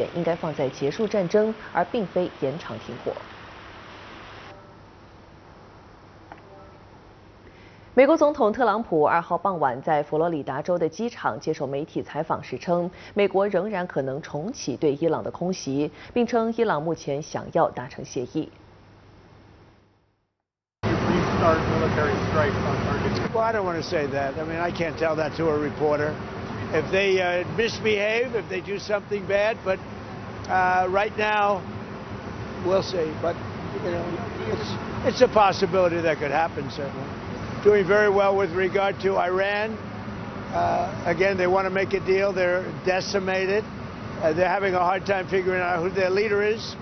应该放在结束战争，而并非延长停火。美国总统特朗普2号傍晚在佛罗里达州的机场接受媒体采访时称，美国仍然可能重启对伊朗的空袭，并称伊朗目前想要达成协议。 Well, I don't want to say that. I mean, I can't tell that to a reporter. If they misbehave, if they do something bad, but right now, we'll see. But you know, it's a possibility that could happen. Certainly, doing very well with regard to Iran. Again, they want to make a deal. They're decimated. They're having a hard time figuring out who their leader is.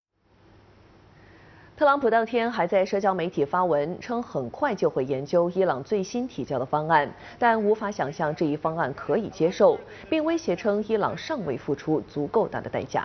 特朗普当天还在社交媒体发文称，很快就会研究伊朗最新提交的方案，但无法想象这一方案可以接受，并威胁称伊朗尚未付出足够大的代价。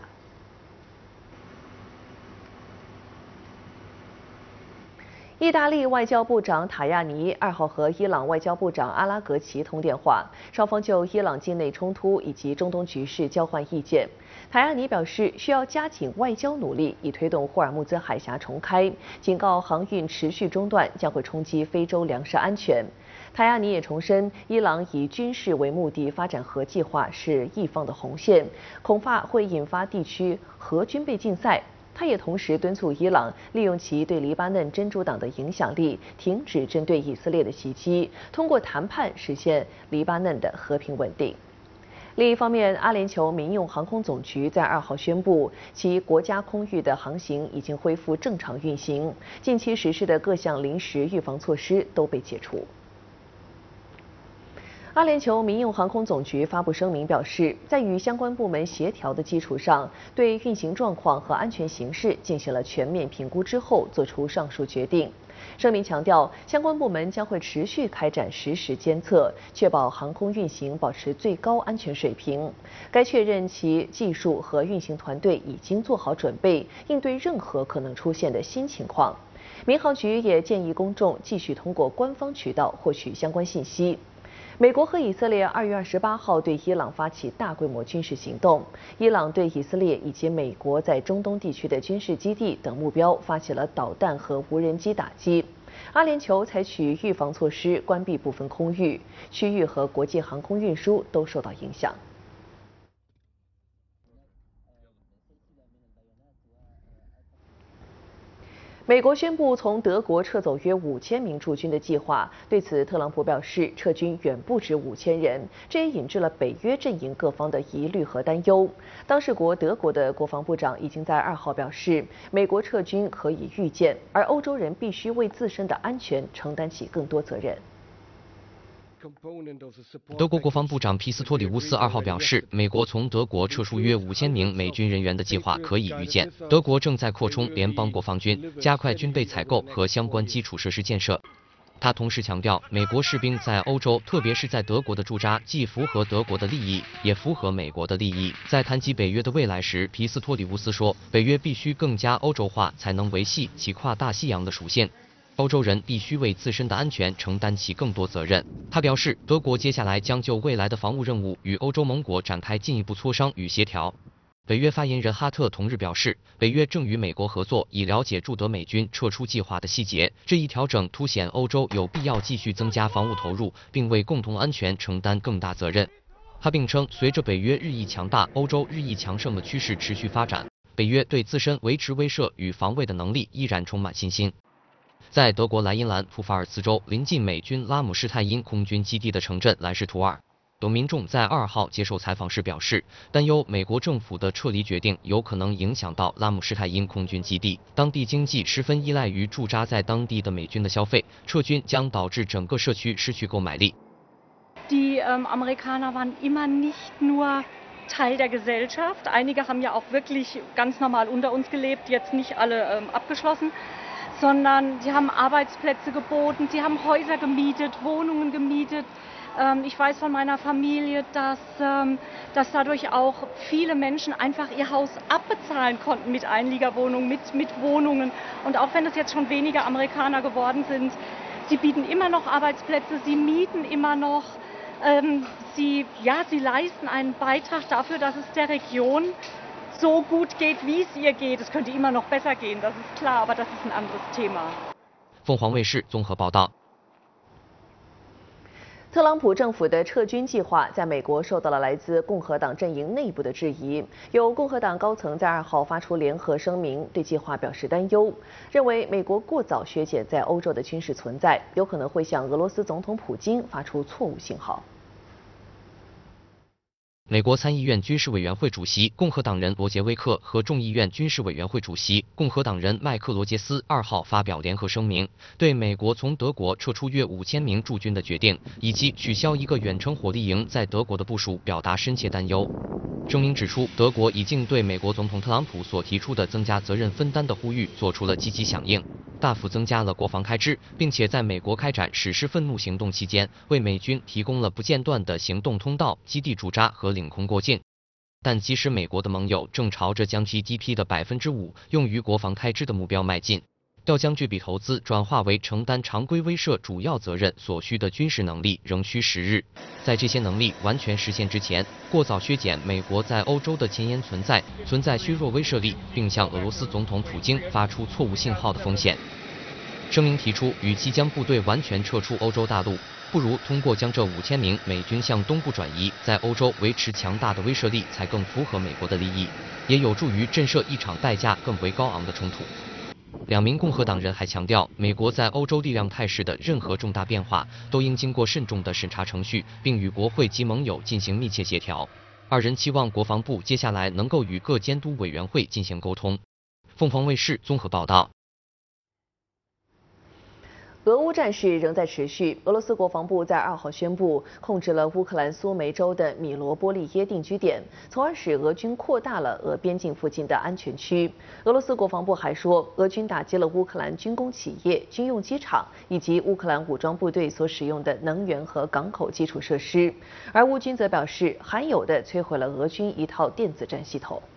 意大利外交部长塔亚尼2号和伊朗外交部长阿拉格齐通电话，双方就伊朗境内冲突以及中东局势交换意见。塔亚尼表示，需要加紧外交努力，以推动霍尔木兹海峡重开，警告航运持续中断将会冲击非洲粮食安全。塔亚尼也重申，伊朗以军事为目的发展核计划是一方的红线，恐怕会引发地区核军备竞赛。他也同时敦促伊朗利用其对黎巴嫩真主党的影响力，停止针对以色列的袭击，通过谈判实现黎巴嫩的和平稳定。另一方面，阿联酋民用航空总局在2号宣布，其国家空域的航行已经恢复正常运行，近期实施的各项临时预防措施都被解除。阿联酋民用航空总局发布声明表示，在与相关部门协调的基础上，对运行状况和安全形势进行了全面评估之后，作出上述决定。声明强调，相关部门将会持续开展实时监测，确保航空运行保持最高安全水平。该确认其技术和运行团队已经做好准备，应对任何可能出现的新情况。民航局也建议公众继续通过官方渠道获取相关信息。美国和以色列2月28号对伊朗发起大规模军事行动，伊朗对以色列以及美国在中东地区的军事基地等目标发起了导弹和无人机打击。阿联酋采取预防措施，关闭部分空域，区域和国际航空运输都受到影响。美国宣布从德国撤走约5000名驻军的计划，对此，特朗普表示，撤军远不止5000人，这也引致了北约阵营各方的疑虑和担忧。当事国德国的国防部长已经在2号表示，美国撤军可以预见，而欧洲人必须为自身的安全承担起更多责任。 德国国防部长皮斯托里乌斯2号表示，美国从德国撤出约5000名美军人员的计划可以预见。德国正在扩充联邦国防军，加快军备采购和相关基础设施建设。他同时强调，美国士兵在欧洲，特别是在德国的驻扎，既符合德国的利益，也符合美国的利益。在谈及北约的未来时，皮斯托里乌斯说，北约必须更加欧洲化，才能维系其跨大西洋的属性。欧洲人必须为自身的安全承担起更多责任。他表示，德国接下来将就未来的防务任务与欧洲盟国展开进一步磋商与协调。北约发言人哈特同日表示，北约正与美国合作，以了解驻德美军撤出计划的细节。这一调整凸显欧洲有必要继续增加防务投入，并为共同安全承担更大责任。他并称，随着北约日益强大、欧洲日益强盛的趋势持续发展，北约对自身维持威慑与防卫的能力依然充满信心。在德国莱茵兰普法尔茨州临近美军拉姆施泰因空军基地的城镇莱什图尔，有民众在2号接受采访时表示，担忧美国政府的撤离决定有可能影响到拉姆施泰因空军基地。当地经济十分依赖于驻扎在当地的美军的消费，撤军将导致整个社区失去购买力。 Die Amerikaner waren immer nicht nur Teil der Gesellschaft. Einige haben ja auch wirklich ganz normal unter uns gelebt, jetzt nicht alle abgeschlossen.Sondern sie haben Arbeitsplätze geboten, sie haben Häuser gemietet, Wohnungen gemietet. Ich weiß von meiner Familie, dass dadurch auch viele Menschen einfach ihr Haus abbezahlen konnten mit Einliegerwohnungen, mit Wohnungen. Und auch wenn es jetzt schon weniger Amerikaner geworden sind, sie bieten immer noch Arbeitsplätze, sie mieten immer noch. Sie leisten einen Beitrag dafür, dass es der Region so gut geht, wie es ihr geht. Es könnte immer noch besser gehen, das ist klar, aber das ist ein anderes Thema. 凤凰卫视综合报道。 特朗普政府的撤军计划在美国受到了来自共和党阵营内部的质疑。有共和党高层在2号发出联合声明，对计划表示担忧，认为美国过早削减在欧洲的军事存在，有可能会向俄罗斯总统普京发出错误信号。 美国参议院军事委员会主席共和党人罗杰威克和众议院军事委员会主席共和党人麦克罗杰斯2号发表联合声明，对美国从德国撤出约5000名驻军的决定，以及取消一个远程火力营在德国的部署表达深切担忧。声明指出，德国已经对美国总统特朗普所提出的增加责任分担的呼吁做出了积极响应，大幅增加了国防开支，并且在美国开展史诗愤怒行动期间，为美军提供了不间断的行动通道、基地驻扎和领空过境。但即使美国的盟友正朝着将 GDP 的5%用于国防开支的目标迈进，要将这笔投资转化为承担常规威慑主要责任所需的军事能力仍需时日。在这些能力完全实现之前，过早削减美国在欧洲的前沿存在削弱威慑力，并向俄罗斯总统普京发出错误信号的风险。声明提出，与其将部队完全撤出欧洲大陆，不如通过将这5000名美军向东部转移，在欧洲维持强大的威慑力，才更符合美国的利益，也有助于震慑一场代价更为高昂的冲突。2名共和党人还强调，美国在欧洲力量态势的任何重大变化都应经过慎重的审查程序，并与国会及盟友进行密切协调。2人期望国防部接下来能够与各监督委员会进行沟通。凤凰卫视综合报道。 俄乌战事仍在持续。俄罗斯国防部在2号宣布，控制了乌克兰苏梅州的米罗波利耶定居点，从而使俄军扩大了俄边境附近的安全区。俄罗斯国防部还说，俄军打击了乌克兰军工企业、军用机场以及乌克兰武装部队所使用的能源和港口基础设施。而乌军则表示，罕有地摧毁了俄军一套电子战系统。